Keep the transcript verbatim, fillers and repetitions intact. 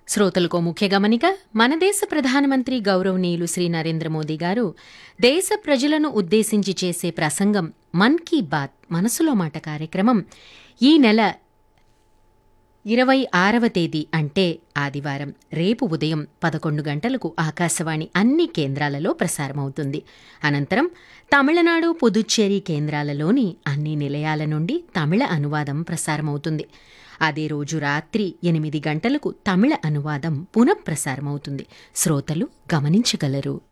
శ్రోతలకు ముఖ్య గమనిక. మన దేశ ప్రధానమంత్రి గౌరవనీయులు శ్రీ నరేంద్ర మోదీ గారు దేశ ప్రజలను ఉద్దేశించి చేసే ప్రసంగం మన్ కీ బాత్ మనసులో మాట కార్యక్రమం ఈ నెల ఇరవై ఆరవ తేదీ అంటే ఆదివారం రేపు ఉదయం పదకొండు గంటలకు ఆకాశవాణి అన్ని కేంద్రాలలో ప్రసారమవుతుంది. అనంతరం తమిళనాడు, పుదుచ్చేరి కేంద్రాలలోని అన్ని నిలయాల నుండి తమిళ అనువాదం ప్రసారమవుతుంది. అదే రోజు రాత్రి ఎనిమిది గంటలకు తమిళ అనువాదం పునఃప్రసారమవుతుంది. శ్రోతలు గమనించగలరు.